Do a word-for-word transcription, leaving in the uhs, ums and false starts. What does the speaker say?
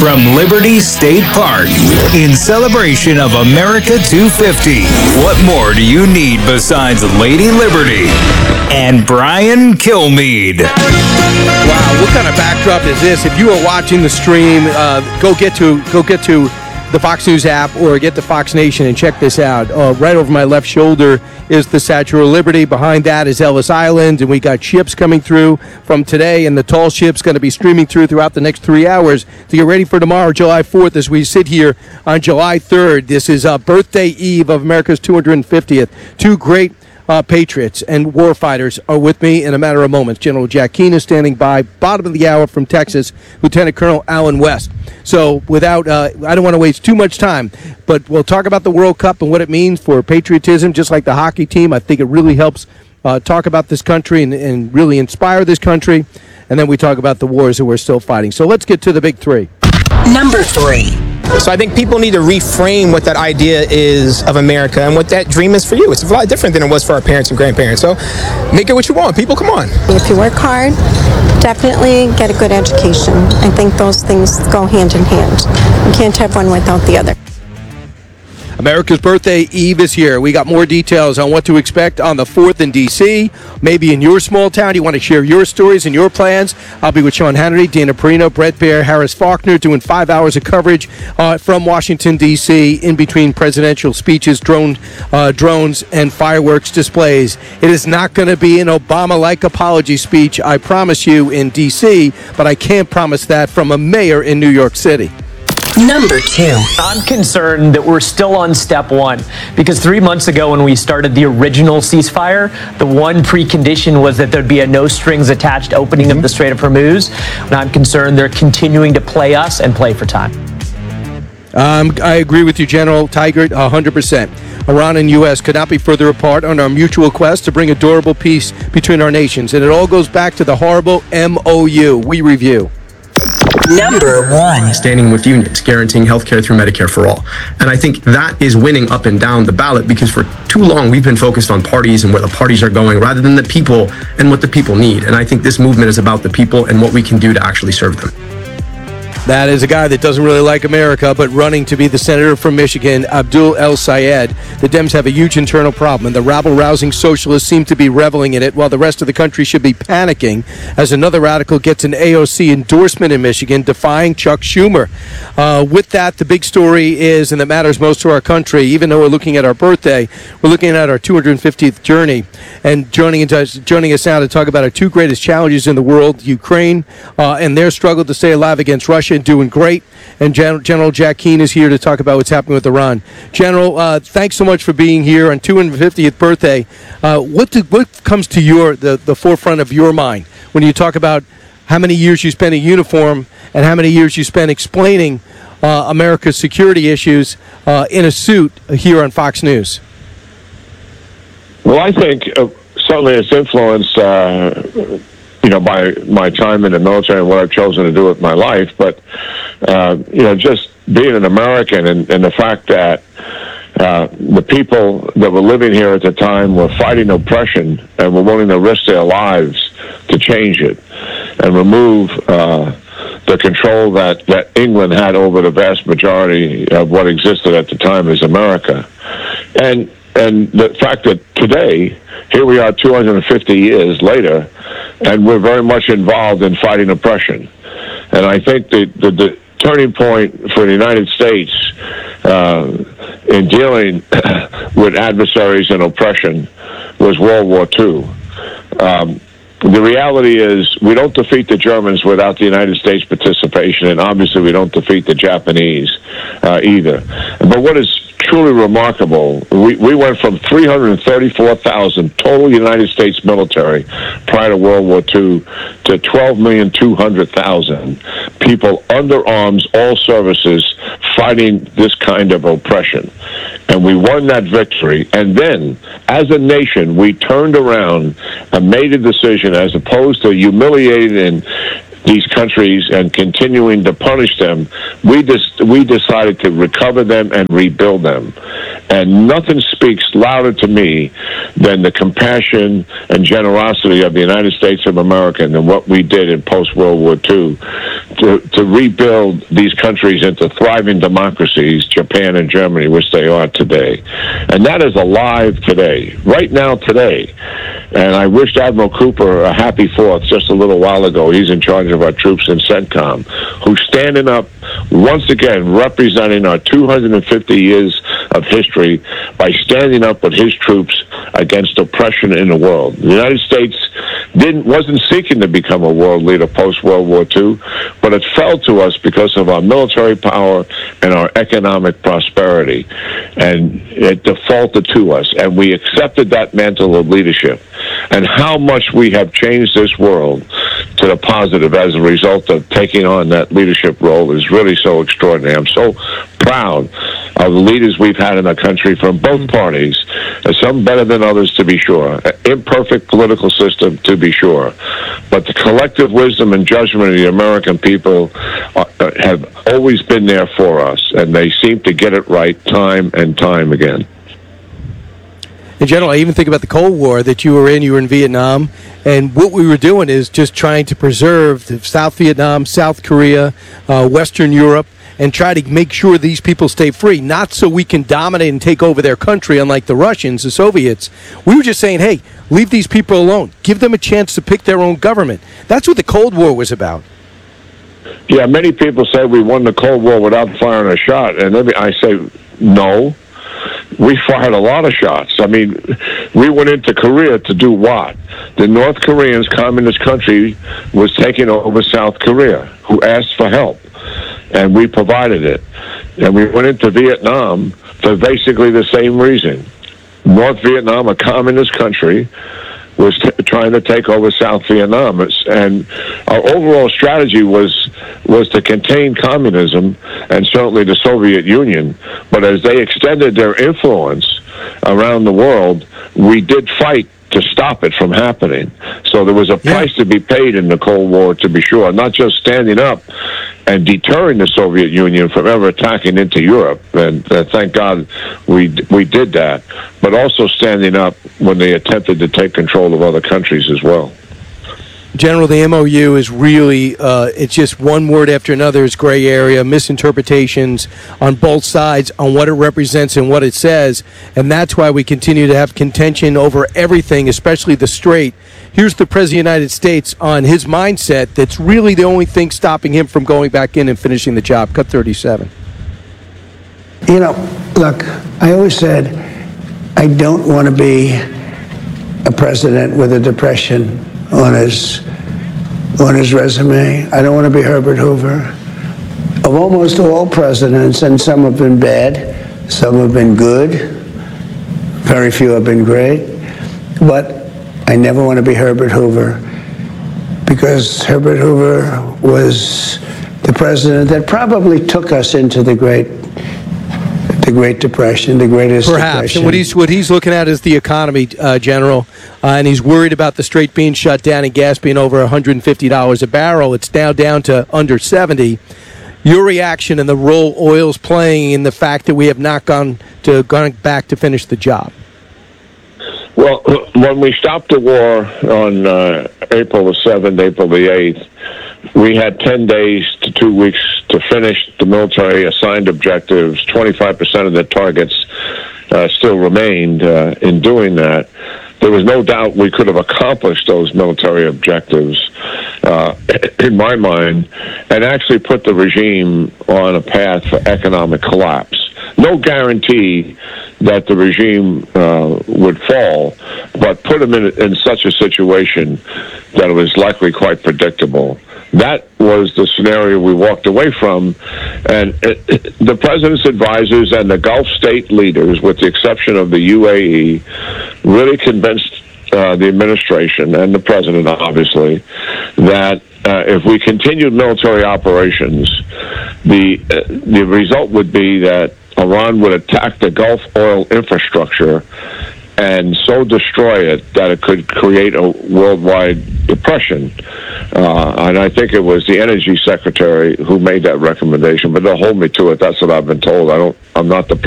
from Liberty State Park in celebration of America two fifty. What more do you need besides Lady Liberty and Brian Kilmeade? Wow, what kind of backdrop is this? If you are watching the stream, uh, go get to go get to the Fox News app or get to Fox Nation and check this out. Uh, right over my left shoulder is the Statue of Liberty. Behind that is Ellis Island, and we got ships coming through from today, and the tall ship's going to be streaming through throughout the next three hours to get ready for tomorrow, July fourth, as we sit here on July third. This is uh, birthday eve of America's two hundred fiftieth. Two great Uh, patriots and war fighters are with me in a matter of moments. General Jack Keane is standing by. Bottom of the hour from Texas, Lieutenant Colonel Alan West. So without, uh, I don't want to waste too much time, but we'll talk about the World Cup and what it means for patriotism, just like the hockey team. I think it really helps uh, talk about this country and, and really inspire this country. And then we talk about the wars that we're still fighting. So let's get to the big three. Number three. So I think people need to reframe what that idea is of America and what that dream is for you. It's a lot different than it was for our parents and grandparents. So make it what you want. People, come on. If you work hard, definitely get a good education. I think those things go hand in hand. You can't have one without the other. America's birthday eve is here. We got more details on what to expect on the fourth in D C, maybe in your small town. You want to share your stories and your plans? I'll be with Sean Hannity, Dana Perino, Brett Baer, Harris Faulkner, doing five hours of coverage uh, from Washington, D C, in between presidential speeches, drone, uh, drones, and fireworks displays. It is not going to be an Obama-like apology speech, I promise you, in D C, but I can't promise that from a mayor in New York City. Number two. I'm concerned that we're still on step one because three months ago when we started the original ceasefire, the one precondition was that there'd be a no strings attached opening mm-hmm. of the Strait of Hormuz. And I'm concerned they're continuing to play us and play for time. Um, I agree with you, General Tigert, one hundred percent. Iran and U S could not be further apart on our mutual quest to bring a durable peace between our nations. And it all goes back to the horrible M O U. We review. Number one. Standing with unions, guaranteeing health care through Medicare for all. And I think that is winning up and down the ballot because for too long we've been focused on parties and where the parties are going rather than the people and what the people need. And I think this movement is about the people and what we can do to actually serve them. That is a guy that doesn't really like America, but running to be the senator from Michigan, Abdul El-Sayed. The Dems have a huge internal problem, and the rabble-rousing socialists seem to be reveling in it, while the rest of the country should be panicking as another radical gets an A O C endorsement in Michigan, defying Chuck Schumer. Uh, with that, the big story is, and that matters most to our country, even though we're looking at our birthday, we're looking at our two hundred fiftieth journey. And joining us, joining us now to talk about our two greatest challenges in the world, Ukraine uh, and their struggle to stay alive against Russia, doing great. And Gen- General Jack Keane is here to talk about what's happening with Iran. General, uh, thanks so much for being here on two hundred fiftieth birthday. Uh, what do, what comes to your the, the forefront of your mind when you talk about how many years you spent in uniform and how many years you spent explaining uh, America's security issues uh, in a suit here on Fox News? Well, I think uh, certainly it's influenced uh, you know, by my time in the military and what I've chosen to do with my life. But, uh, you know, just being an American and, and the fact that uh, the people that were living here at the time were fighting oppression and were willing to risk their lives to change it and remove uh, the control that, that England had over the vast majority of what existed at the time as America. And, and the fact that today, here we are two hundred fifty years later, and we're very much involved in fighting oppression. And I think the, the, the turning point for the United States uh, in dealing with adversaries and oppression was World War Two. Um, the reality is we don't defeat the Germans without the United States participation, and obviously we don't defeat the Japanese uh, either. But what is truly remarkable, we, we went from three hundred thirty-four thousand total United States military prior to World War Two to twelve million two hundred thousand people under arms, all services, fighting this kind of oppression. And we won that victory. And then, as a nation, we turned around and made a decision, as opposed to humiliating these countries and continuing to punish them, we just we decided to recover them and rebuild them. And nothing speaks louder to me than the compassion and generosity of the United States of America than what we did in post-World War Two to, to rebuild these countries into thriving democracies, Japan and Germany, which they are today. And that is alive today, right now today. And I wished Admiral Cooper a happy fourth just a little while ago. He's in charge of our troops in CENTCOM, who's standing up once again, representing our two hundred fifty years of history by standing up with his troops against oppression in the world. The United States didn't wasn't seeking to become a world leader post-World War Two, but it fell to us because of our military power and our economic prosperity. And it defaulted to us, and we accepted that mantle of leadership. And how much we have changed this world to the positive as a result of taking on that leadership role is really so extraordinary. I'm so proud of the leaders we've had in our country from both parties, some better than others, to be sure. An imperfect political system, to be sure. But the collective wisdom and judgment of the American people are, have always been there for us, and they seem to get it right time and time again. In general, I even think about the Cold War that you were in. You were in Vietnam, and what we were doing is just trying to preserve the South Vietnam, South Korea, uh, Western Europe, and try to make sure these people stay free, not so we can dominate and take over their country, unlike the Russians, the Soviets. We were just saying, hey, leave these people alone. Give them a chance to pick their own government. That's what the Cold War was about. Yeah, many people say we won the Cold War without firing a shot, and I say, no. We fired a lot of shots. I mean, we went into Korea to do what? The North Koreans, communist country, was taking over South Korea, who asked for help, and we provided it. And we went into Vietnam for basically the same reason. North Vietnam, a communist country, was t- trying to take over South Vietnam. It's, and our overall strategy was was to contain communism and certainly the Soviet Union. But as they extended their influence around the world, we did fight to stop it from happening. So there was a price yeah. to be paid in the Cold War, to be sure, not just standing up and deterring the Soviet Union from ever attacking into Europe, and uh, thank God we we did that, but also standing up when they attempted to take control of other countries as well. General, the M O U is really, uh, it's just one word after another is gray area, misinterpretations on both sides on what it represents and what it says, and that's why we continue to have contention over everything, especially the Strait. Here's the President of the United States on his mindset that's really the only thing stopping him from going back in and finishing the job. Cut thirty-seven. You know, look, I always said I don't want to be a president with a depression on his on his resume. I don't want to be Herbert Hoover. Of almost all presidents, and some have been bad, some have been good, very few have been great, but I never want to be Herbert Hoover, because Herbert Hoover was the president that probably took us into the great the Great Depression, the greatest Perhaps. depression. And what he's, what he's looking at is the economy, uh, General, uh, and he's worried about the Strait being shut down and gas being over one hundred fifty dollars a barrel. It's now down to under seventy. Your reaction and the role oil's playing in the fact that we have not gone to gone back to finish the job? Well, when we stopped the war on uh, April the seventh, April the eighth, we had ten days to two weeks to finish the military assigned objectives. twenty-five percent of the targets uh, still remained uh, in doing that. There was no doubt we could have accomplished those military objectives, uh, in my mind, and actually put the regime on a path for economic collapse. No guarantee that the regime uh, would fall, but put them in, in such a situation that it was likely quite predictable. That was the scenario we walked away from, and it, it, the president's advisors and the Gulf state leaders, with the exception of the U A E, really convinced uh, the administration and the president, obviously, that uh, if we continued military operations, the uh, the result would be that Iran would attack the Gulf oil infrastructure and so destroy it that it could create a worldwide depression. Uh, and I think it was the Energy Secretary who made that recommendation, but they'll hold me to it. That's what I've been told. I don't, I'm not the